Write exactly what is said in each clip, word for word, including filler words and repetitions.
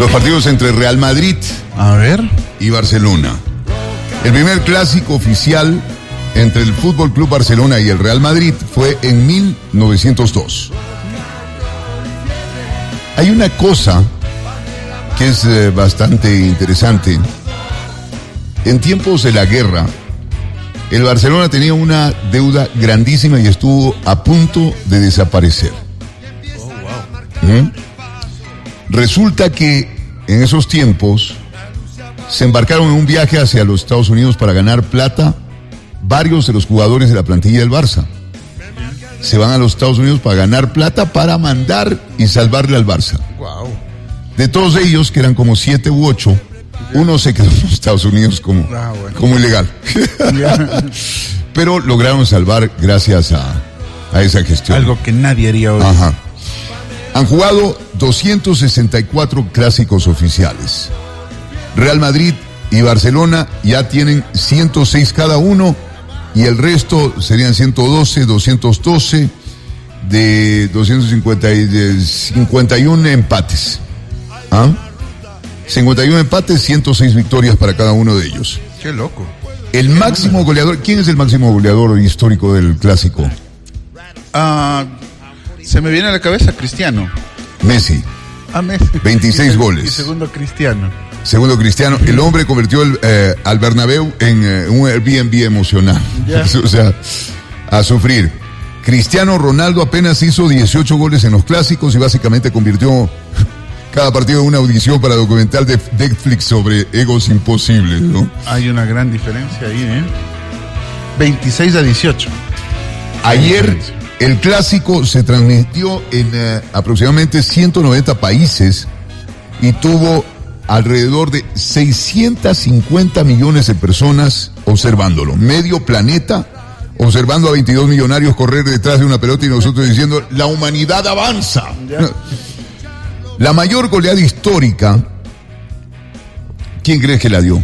Los partidos entre Real Madrid A ver. y Barcelona. El primer clásico oficial entre el F C Barcelona y el Real Madrid fue en mil novecientos dos. Hay una cosa que es eh, bastante interesante. En tiempos de la guerra, el Barcelona tenía una deuda grandísima y estuvo a punto de desaparecer. Oh, wow. ¿Mm? Resulta que en esos tiempos se embarcaron en un viaje hacia los Estados Unidos para ganar plata varios de los jugadores de la plantilla del Barça. Se van a los Estados Unidos para ganar plata para mandar y salvarle al Barça. Wow. De todos ellos, que eran como siete u ocho, uno se quedó en los Estados Unidos como, Ah, bueno. como ilegal. Pero lograron salvar gracias a, a esa gestión. Algo que nadie haría hoy. Ajá. Han jugado doscientos sesenta y cuatro clásicos oficiales. Real Madrid y Barcelona ya tienen ciento seis cada uno y el resto serían ciento doce, doscientos doce de doscientos cincuenta y, de cincuenta y uno empates. ¿Ah? cincuenta y uno empates, ciento seis victorias para cada uno de ellos. Qué loco. El máximo goleador, ¿quién es el máximo goleador histórico del clásico? Ah, se me viene a la cabeza Cristiano. Messi. Ah, Messi. veintiséis Y se- goles. Y segundo Cristiano. Segundo Cristiano, el hombre convirtió el, eh, al Bernabéu en eh, un Airbnb emocional. Ya. O sea, a sufrir. Cristiano Ronaldo apenas hizo dieciocho goles en los clásicos y básicamente convirtió cada partido en una audición para documental de Netflix sobre egos imposibles, ¿no? Hay una gran diferencia ahí, ¿eh? veintiséis a dieciocho. Ayer el clásico se transmitió en eh, aproximadamente ciento noventa países y tuvo alrededor de seiscientos cincuenta millones de personas observándolo. Medio planeta observando a veintidós millonarios correr detrás de una pelota y nosotros diciendo, la humanidad avanza. La mayor goleada histórica, ¿quién crees que la dio?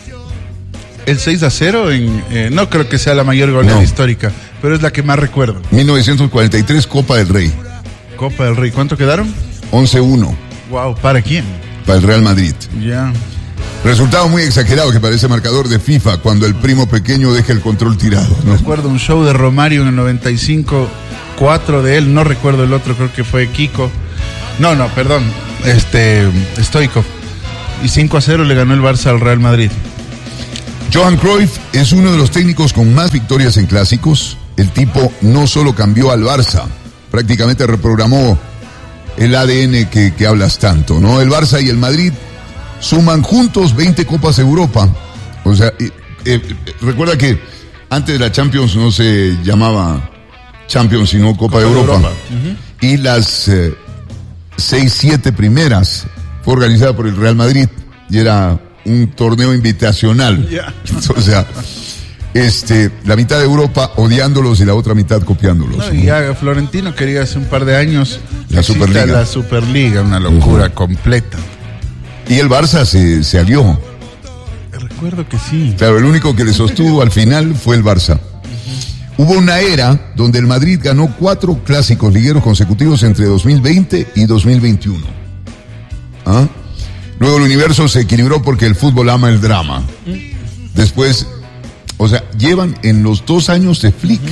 El seis a cero, en, eh, no creo que sea la mayor goleada No. histórica, pero es la que más recuerdo. mil novecientos cuarenta y tres, Copa del Rey. Copa del Rey, ¿cuánto quedaron? once uno Wow, ¿para quién? para el Real Madrid. Ya. Resultado muy exagerado que parece marcador de FIFA cuando el primo pequeño deja el control tirado, ¿no? Recuerdo un show de Romario en el noventa y cinco, cuatro de él, no recuerdo el otro, creo que fue Kiko. No, no, perdón, este, Stoichkov. Y cinco a cero le ganó el Barça al Real Madrid. Johan Cruyff es uno de los técnicos con más victorias en clásicos. El tipo no solo cambió al Barça, prácticamente reprogramó el A D N que, que hablas tanto, ¿no? El Barça y el Madrid suman juntos veinte Copas Europa. O sea, eh, eh, recuerda que antes de la Champions no se llamaba Champions, sino Copa, de Europa. Europa. Y las eh, seis, siete primeras fue organizada por el Real Madrid y era un torneo invitacional. Ya. O sea, este, la mitad de Europa odiándolos y la otra mitad copiándolos. No, ¿no? y ya Florentino quería hace un par de años La exista Superliga. la Superliga, una locura completa. Y el Barça se, se alió. Recuerdo que sí. Claro, el único que le sostuvo al final fue el Barça. Hubo una era donde el Madrid ganó cuatro clásicos ligueros consecutivos entre dos mil veinte y dos mil veintiuno. ¿Ah? Luego el universo se equilibró porque el fútbol ama el drama. Después, o sea, llevan en los dos años de Flick,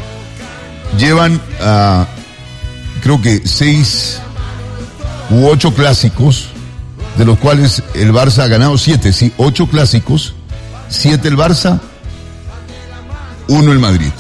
llevan a, creo que seis u ocho clásicos, de los cuales el Barça ha ganado siete, sí, ocho clásicos, siete el Barça, uno el Madrid,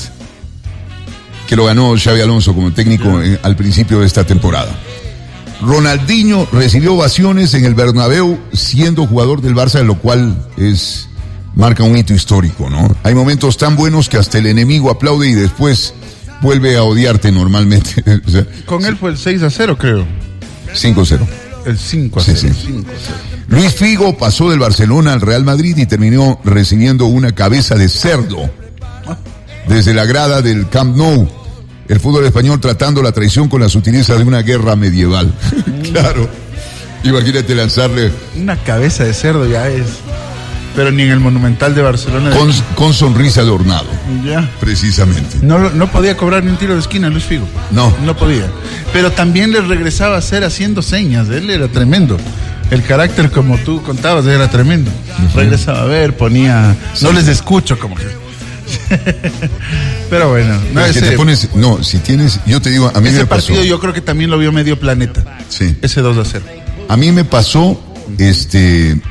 que lo ganó Xabi Alonso como técnico en, al principio de esta temporada. Ronaldinho recibió ovaciones en el Bernabéu siendo jugador del Barça, lo cual es marca un hito histórico, ¿no? Hay momentos tan buenos que hasta el enemigo aplaude y después vuelve a odiarte normalmente. O sea, Con él fue el seis a cero, creo. cinco cero. El cinco a Sí, cero. sí. cinco a cero. Luis Figo pasó del Barcelona al Real Madrid y terminó recibiendo una cabeza de cerdo desde la grada del Camp Nou. El fútbol español tratando la traición con la sutileza de una guerra medieval. Claro. Imagínate lanzarle Una cabeza de cerdo ya es. Pero ni en el Monumental de Barcelona. con, con sonrisa adornado, Ya. precisamente. No, lo- no podía cobrar ni un tiro de esquina Luis Figo. No. No podía. Pero también le regresaba a hacer haciendo señas. Él era tremendo. el carácter, como tú contabas, era tremendo. Uh-huh. Regresaba a ver, ponía, sí. No les escucho como que. Pero bueno, no, ese, te pones, no, si tienes, yo te digo, a mí ese me pasó. partido yo creo que también lo vio medio planeta. Sí. Ese dos a cero. A mí me pasó, este,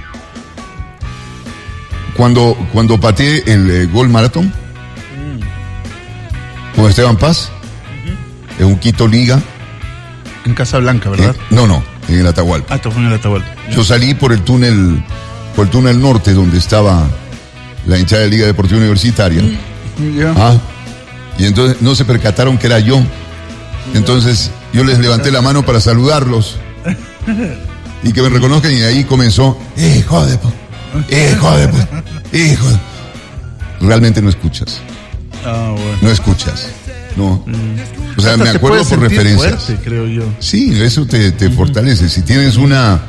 cuando, cuando pateé el eh, gol maratón mm. con Esteban Paz, uh-huh. en un Quito Liga. En Casablanca, ¿verdad? Eh, no, no, en el Atahualpa. Ah, esto fue en el Atahualpa. Yo salí por el túnel, por el túnel norte, donde estaba la hinchada de Liga Deportiva Universitaria. Yeah. Ah, y entonces no se percataron que era yo. Entonces yo les levanté la mano para saludarlos y que me reconozcan, y ahí comenzó, hijo de po, hijo de po, hijo de... Realmente no escuchas. Ah, bueno. No escuchas. No. Mm. O sea, hasta me acuerdo por referencias. Fuerte, creo yo. Sí, eso te, te mm-hmm. fortalece. Si tienes una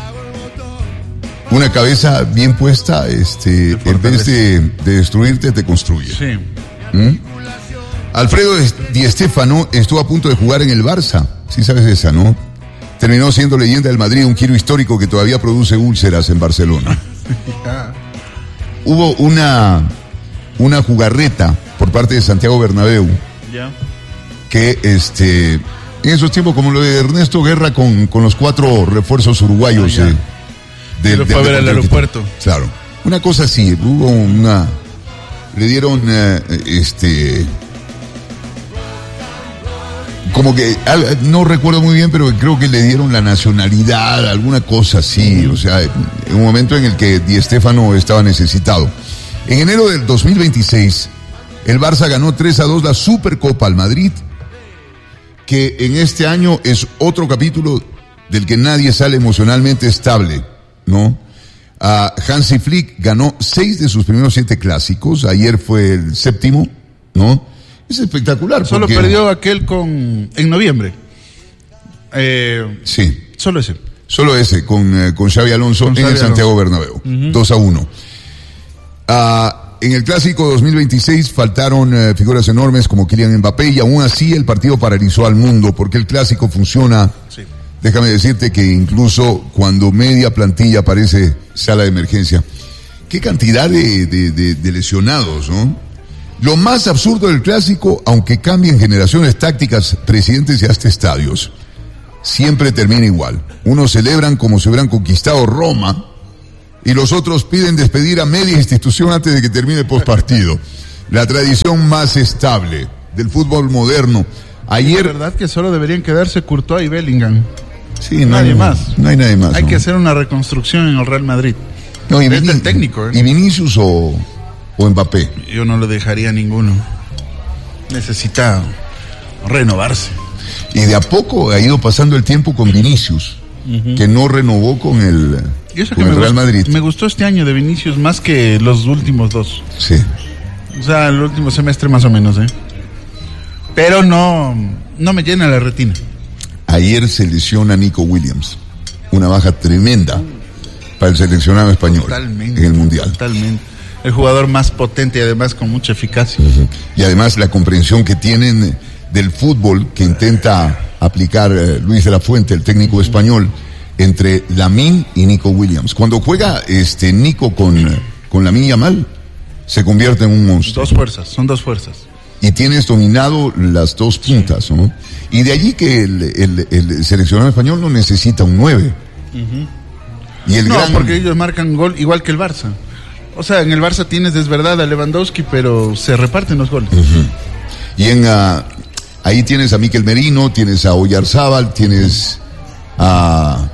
una cabeza bien puesta, este, en vez de, de destruirte, te construye. Sí. ¿Mm? Alfredo Di Stéfano estuvo a punto de jugar en el Barça. Sí sabes esa, ¿no? Terminó siendo leyenda del Madrid, un giro histórico que todavía produce úlceras en Barcelona. Yeah. Hubo una, una jugarreta por parte de Santiago Bernabéu. Yeah. Que este, en esos tiempos, como lo de Ernesto Guerra con, con los cuatro refuerzos uruguayos. Ah, yeah. De, de, lo fue a ver al aeropuerto. Claro. Una cosa así, hubo una... Le dieron, uh, este... Como que, no recuerdo muy bien, pero creo que le dieron la nacionalidad, alguna cosa así. O sea, en un momento en el que Di Stéfano estaba necesitado. En enero del dos mil veintiséis, el Barça ganó tres a dos la Supercopa al Madrid, que en este año es otro capítulo del que nadie sale emocionalmente estable, ¿no? Uh, Hansi Flick ganó seis de sus primeros siete clásicos. Ayer fue el séptimo, ¿no? Es espectacular. Solo porque... perdió aquel con en noviembre. Eh, sí. Solo ese. Solo ese, con, eh, con Xabi Alonso con en Xabi el Santiago Alonso. Bernabéu. Uh-huh. dos a uno. Uh, en el Clásico dos mil veintiséis faltaron uh, figuras enormes como Kylian Mbappé, y aún así el partido paralizó al mundo, porque el Clásico funciona... Sí. Déjame decirte que incluso cuando media plantilla aparece sala de emergencia. Qué cantidad de, de, de, de lesionados, ¿no? Lo más absurdo del Clásico, aunque cambien generaciones tácticas, presidentes y hasta estadios, siempre termina igual. Unos celebran como si hubieran conquistado Roma y los otros piden despedir a media institución antes de que termine el postpartido. La tradición más estable del fútbol moderno. Ayer... Es verdad que solo deberían quedarse Courtois y Bellingham. Sí, no nadie hay, más. No hay nadie más. Hay ¿no? que hacer una reconstrucción en el Real Madrid. No, y Desde Vin- el técnico, ¿eh? ¿Y Vinicius o, o Mbappé? Yo no lo dejaría a ninguno. Necesita renovarse. Y de a poco ha ido pasando el tiempo con Vinicius, uh-huh. que no renovó con el, y eso con que el me Real gustó, Madrid. Me gustó este año de Vinicius más que los últimos dos. Sí. O sea, el último semestre más o menos, ¿eh? Pero no, no me llena la retina. Ayer se lesiona Nico Williams, una baja tremenda para el seleccionado español. Totalmente, en el Mundial. Totalmente. El jugador más potente y además con mucha eficacia. Uh-huh. Y además la comprensión que tienen del fútbol que intenta aplicar eh, Luis de la Fuente, el técnico español, entre Lamine y Nico Williams. Cuando juega este Nico con, con Lamine Yamal, se convierte en un monstruo. Dos fuerzas, son dos fuerzas. Y tienes dominado las dos puntas, ¿no? Y de allí que el, el, el seleccionado español no necesita un nueve. Uh-huh. Y el no, gran... porque ellos marcan gol igual que el Barça. O sea, en el Barça tienes, es verdad, a Lewandowski, pero se reparten los goles. Uh-huh. Y en uh, ahí tienes a Mikel Merino, tienes a Oyarzábal, tienes a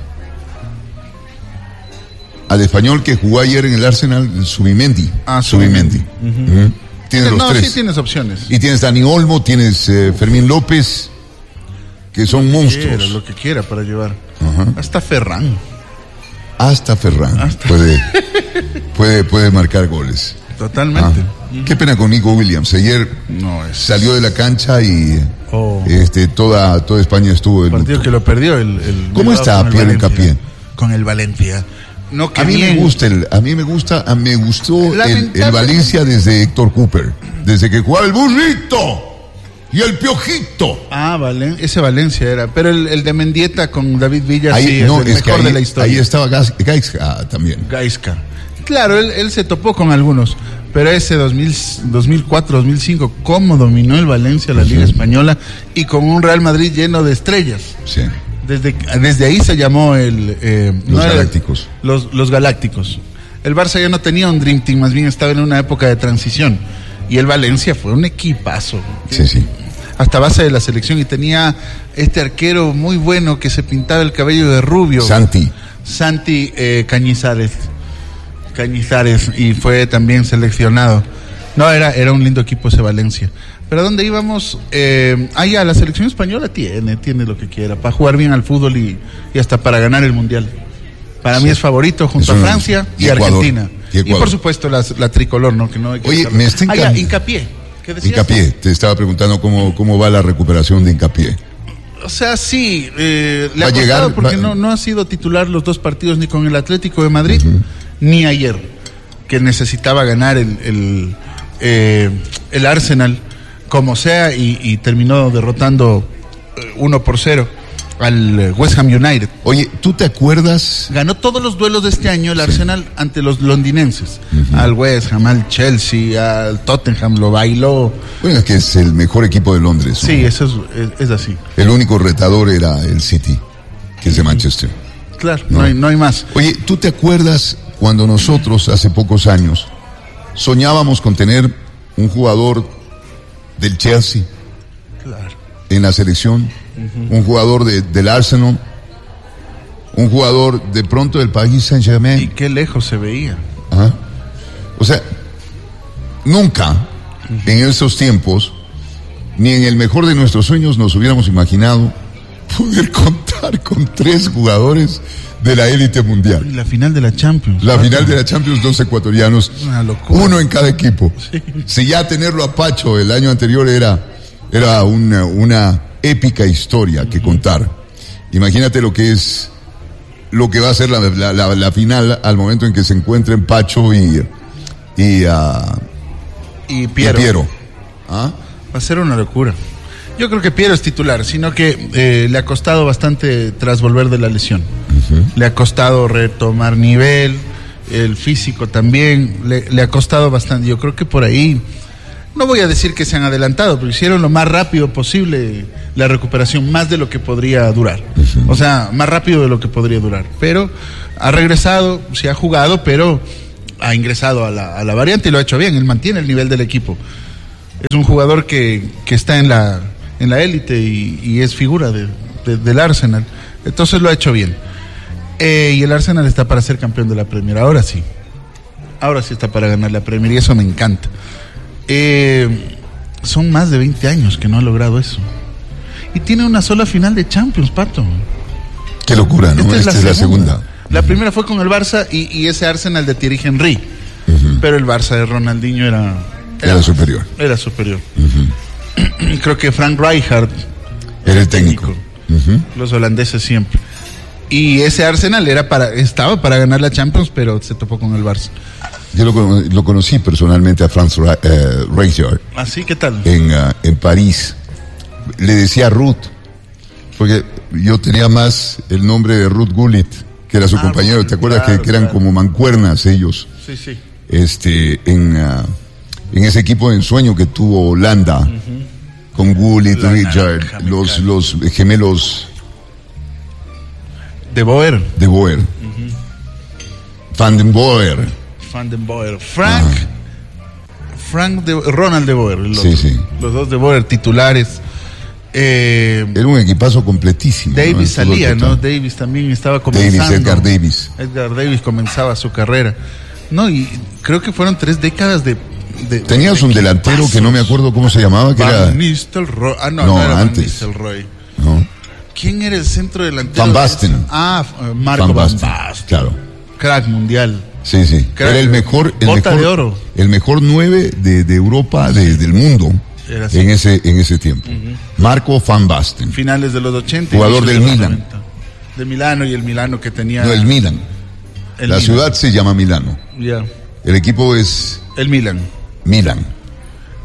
al español que jugó ayer en el Arsenal, Zubimendi. Ah, Zubimendi. Uh-huh. Uh-huh. Tienes no, los tres. Sí tienes opciones. Y tienes Dani Olmo, tienes eh, Fermín López, que son lo monstruos. Quiera, lo que quiera para llevar. Uh-huh. Hasta Ferran. Hasta Ferran Hasta... Puede, puede, puede marcar goles. Totalmente. Ah, uh-huh. Qué pena con Nico Williams. Ayer no, es... salió de la cancha y oh. este, toda, toda España estuvo el partido luto. Que lo perdió. El, el ¿Cómo está Pierre Hincapié? Con el Valencia. No, a mí bien. me gusta el, a mí me gusta, a, me gustó el, el Valencia desde Héctor Cooper, desde que jugaba el burrito. Y el Piojito. Ah, vale, ese Valencia era. Pero el, el de Mendieta con David Villa Ahí, sí no, es el es que mejor ahí, de la historia. ahí estaba Gas- Gaisca también. Gaisca. Claro, él, él se topó con algunos. Pero ese dos mil, dos mil cuatro, dos mil cinco, cómo dominó el Valencia la Liga Española y con un Real Madrid lleno de estrellas. Sí. Desde, desde ahí se llamó el... eh, Los no era- Galácticos. Los, los Galácticos. El Barça ya no tenía un Dream Team, más bien estaba en una época de transición. Y el Valencia fue un equipazo. Sí, sí. Hasta base de la selección, y tenía este arquero muy bueno que se pintaba el cabello de rubio. Santi. Santi eh, Cañizares. Cañizares, y fue también seleccionado. No, era, era un lindo equipo ese Valencia. Pero ¿a dónde íbamos? Eh, ah, ya, la selección española tiene, tiene lo que quiera, para jugar bien al fútbol y, y hasta para ganar el Mundial. Para Sí. mí es favorito junto Es un- a Francia y, y Ecuador. Argentina. Y Y, Ecuador. por supuesto la, la tricolor, ¿no? Que no hay que Oye, dejarlo. me está Ah, ya, encan- hincapié. ¿Qué decías? Hincapié. Te estaba preguntando cómo, cómo va la recuperación de Hincapié. O sea, sí, eh, le Va ha a costado llegar, porque va- no, no ha sido titular los dos partidos ni con el Atlético de Madrid, ni ayer, que necesitaba ganar el, el, eh, el Arsenal como sea y, y terminó derrotando eh, uno por cero al eh, West Ham United. Oye, ¿tú te acuerdas? Ganó todos los duelos de este año el Arsenal ante los londinenses, al West Ham, al Chelsea, al Tottenham, lo bailó. Bueno, es que es el mejor equipo de Londres. ¿no? Sí, eso es, es, es así. El único retador era el City, que es de Manchester. Claro, No. no hay, no hay más. Oye, ¿tú te acuerdas cuando nosotros hace pocos años soñábamos con tener un jugador del Chelsea Claro. en la selección, un jugador de- del Arsenal, un jugador de pronto del Paris Y Saint-Germain? qué lejos se veía. Ajá. O sea, nunca en esos tiempos, ni en el mejor de nuestros sueños, nos hubiéramos imaginado poder contar con tres jugadores de la élite mundial. Y la final de la Champions. La final de la Champions, dos ecuatorianos, Una locura. uno en cada equipo. Si ya tenerlo a Pacho el año anterior era, era una, una épica historia que contar. Imagínate lo que es, lo que va a ser la, la, la, la final al momento en que se encuentren Pacho y, y, ah, Y y Piero. Piero. ¿Ah? Va a ser una locura. Yo creo que Piero es titular, sino que eh, le ha costado bastante tras volver de la lesión. Le ha costado retomar nivel, el físico también, le, le ha costado bastante. Yo creo que por ahí, no voy a decir que se han adelantado, pero hicieron lo más rápido posible la recuperación, más de lo que podría durar. O sea, más rápido de lo que podría durar. Pero ha regresado, se ha jugado, pero ha ingresado a la, a la variante y lo ha hecho bien. Él mantiene el nivel del equipo. Es un jugador que, que está en la en la élite y, y es figura de, de, del Arsenal. Entonces lo ha hecho bien. Eh, y el Arsenal está para ser campeón de la Premier. Ahora sí. Ahora sí está para ganar la Premier y eso me encanta. Eh, son más de veinte años que no ha logrado eso. Y tiene una sola final de Champions, Pato. Qué locura, ¿no? Esta es la segunda. La primera fue con el Barça y, y ese Arsenal de Thierry Henry. Pero el Barça de Ronaldinho era... Era superior. Era superior. Creo que Frank Rijkaard Era el técnico. Ujú. los holandeses siempre. Y ese Arsenal era para, estaba para ganar la Champions, pero se topó con el Barça. Yo lo, cono- lo conocí personalmente a Franz Ra- eh, Rijkaard Así, ¿qué tal? en, ah, en París. Le decía Ruth, porque yo tenía más el nombre de Ruth Gullit, que era su Ah, compañero. Ruth, ¿Te acuerdas que- claro, que, eran claro. como mancuernas ellos? Sí, sí. Este, en, ah, en ese equipo de ensueño que tuvo Holanda, con Gullit, La Rijkaard, naranja los, mecánica. los gemelos De Boer. de Boer. Van den Boer. Van den Boer. Frank. Frank de, Ronald de Boer. el Sí, otro. sí. Los dos de Boer, titulares. Eh, Era un equipazo completísimo. ¿no? Davis En fútbol salía, ¿no? total. Davis también estaba comenzando. Davis, Edgar Davis. Edgar Davis comenzaba su carrera. No, y creo que fueron tres décadas de. de Tenías de un delantero que no me acuerdo cómo se llamaba, que era. Van Nistelrooy. Ah, no, No, no, era Van antes. Nistelrooy. ¿no? ¿Quién era el centro delantero? Van de Basten. esa? Ah, eh, Marco Van Van Basten, Basten. claro. Crack mundial. Sí, sí. Crack, Era el mejor, el bota mejor, de oro. el mejor nueve de, de Europa, de- del mundo, Era así. en ese, en ese tiempo. Marco Van Basten. Finales de los ochenta. Jugador inicios del de los Milan. noventa. De Milano y el Milano que tenía. No, el Milan. el La Milan. ciudad se llama Milano. Ya. El equipo es El Milan. Milan.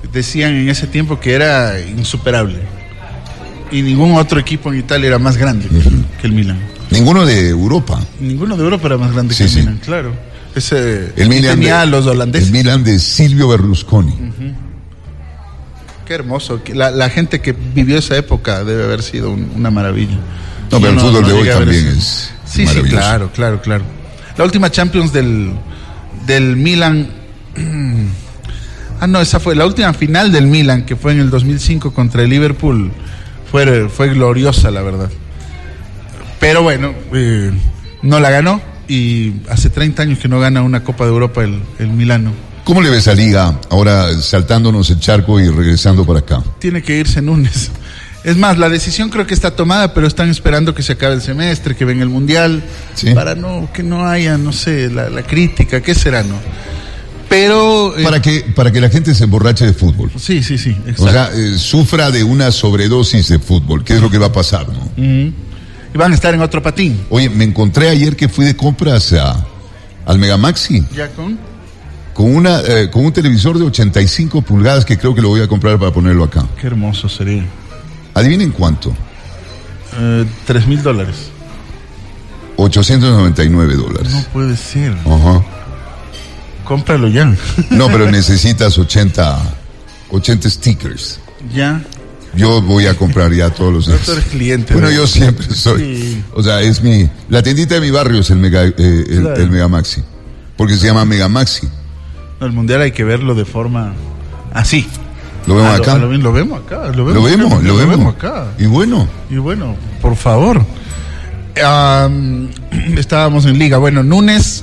decían en ese tiempo que era insuperable. Y ningún otro equipo en Italia era más grande uh-huh. que el Milan. Ninguno de Europa. Ninguno de Europa era más grande sí, que el sí. Milan, claro. Ese, el Milan tenía de, a los holandeses. El Milan de Silvio Berlusconi. Uh-huh. Qué hermoso. La, la gente que vivió esa época debe haber sido un, una maravilla. No, pero el no, fútbol no de hoy también es sí, maravilloso. Sí, claro, claro, claro. La última Champions del, del Milan... ah, no, esa fue la última final del Milan, que fue en el dos mil cinco contra el Liverpool. Fue, fue gloriosa, la verdad. Pero bueno, eh, no la ganó y hace treinta años que no gana una Copa de Europa el, el Milano. ¿Cómo le ves a Liga ahora saltándonos el charco y regresando para acá? Tiene que irse Núñez. Es más, la decisión creo que está tomada, pero están esperando que se acabe el semestre, que venga el Mundial, ¿sí? Para no que no haya, no sé, la, la crítica, ¿qué será, no? Pero... Eh, para que para que la gente se emborrache de fútbol. Sí, sí, sí, exacto. O sea, eh, sufra de una sobredosis de fútbol, ¿qué es lo que va a pasar, no? Uh-huh. Y van a estar en otro patín. Oye, me encontré ayer que fui de compras a, al Megamaxi. ¿Ya con? Con, una, eh, con un televisor de ochenta y cinco pulgadas que creo que lo voy a comprar para ponerlo acá. Qué hermoso sería. ¿Adivinen cuánto? Eh, tres mil dólares. ochocientos noventa y nueve dólares. No puede ser. Ajá. Uh-huh. Cómpralo ya. No, pero necesitas ochenta, ochenta stickers. Ya. Yo voy a comprar ya todos los días. Tú eres cliente. Bueno, yo siempre soy. Sí. O sea, es mi... La tiendita de mi barrio es el Mega, eh, el, claro. el Megamaxi. Porque se llama Megamaxi. No, el Mundial hay que verlo de forma así. ¿Lo vemos ah, acá? Lo, lo, lo vemos acá. Lo vemos, lo vemos, acá, lo, lo vemos. vemos acá. Y bueno. Y bueno, por favor. Um, estábamos en Liga. Bueno, Núñez...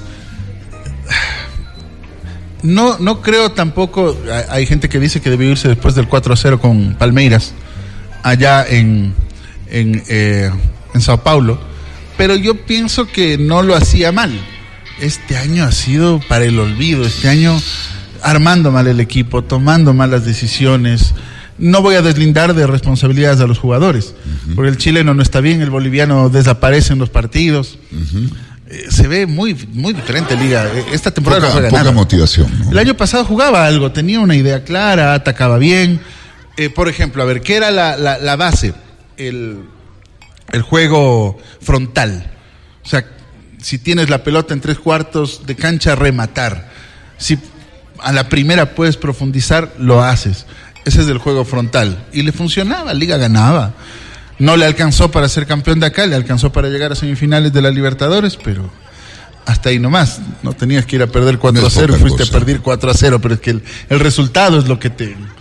No, no creo tampoco, hay gente que dice que debió irse después del cuatro a cero con Palmeiras, allá en, en, eh, en Sao Paulo, pero yo pienso que no lo hacía mal. Este año ha sido para el olvido, este año armando mal el equipo, tomando malas decisiones. No voy a deslindar de responsabilidades a los jugadores, uh-huh. porque el chileno no está bien, el boliviano desaparece en los partidos. Uh-huh. Se ve muy muy diferente Liga. Esta temporada poca, no juega poca nada. motivación, ¿no? El año pasado jugaba algo, tenía una idea clara, atacaba bien. Eh, por ejemplo, a ver, ¿qué era la, la, la base? El, el juego frontal. O sea, si tienes la pelota en tres cuartos de cancha, rematar. Si a la primera puedes profundizar, lo haces. Ese es el juego frontal. Y le funcionaba, Liga ganaba. No le alcanzó para ser campeón de acá, le alcanzó para llegar a semifinales de la Libertadores, pero hasta ahí nomás. No tenías que ir a perder cuatro a cero, no fuiste cosa. a perder cuatro a cero, pero es que el, el resultado es lo que te...